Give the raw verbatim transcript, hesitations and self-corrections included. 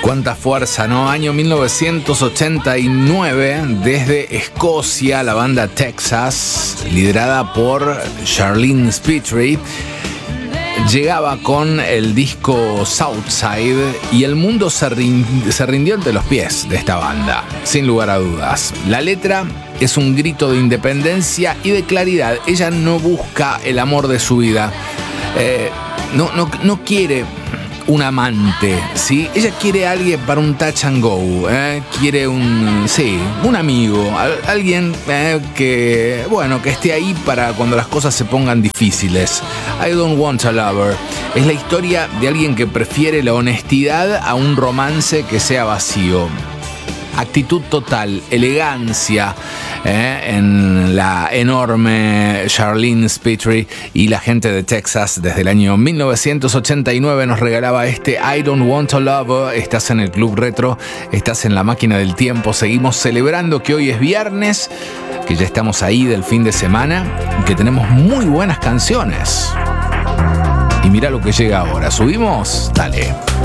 Cuánta fuerza, ¿no? Año mil novecientos ochenta y nueve, desde Escocia, la banda Texas, liderada por Charlene Spiteri, llegaba con el disco Southside y el mundo se, rind- se rindió ante los pies de esta banda, sin lugar a dudas. La letra es un grito de independencia y de claridad. Ella no busca el amor de su vida, eh, no, no, no quiere un amante, ¿sí? Ella quiere a alguien para un touch and go, ¿eh? Quiere un, sí, un amigo, alguien eh, que, bueno, que esté ahí para cuando las cosas se pongan difíciles. I don't want a lover. Es la historia de alguien que prefiere la honestidad a un romance que sea vacío. Actitud total, elegancia eh, en la enorme Charlene Spiteri, y la gente de Texas desde el año mil novecientos ochenta y nueve nos regalaba este I Don't Want a Lover. Estás en el Club Retro, estás en la máquina del tiempo. Seguimos celebrando que hoy es viernes, que ya estamos ahí del fin de semana y que tenemos muy buenas canciones. Y mira lo que llega ahora. ¿Subimos? Dale.